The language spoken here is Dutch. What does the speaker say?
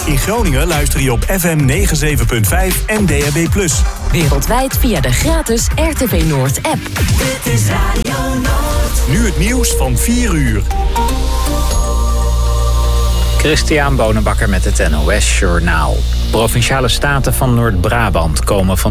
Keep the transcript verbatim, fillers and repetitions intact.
In Groningen luister je op F M negenenzeventig punt vijf en D A B plus. Wereldwijd via de gratis R T V Noord app. Dit is Radio Noord. Nu het nieuws van vier uur. Christian Bonenbakker met het N O S Journaal. Provinciale staten van Noord-Brabant komen van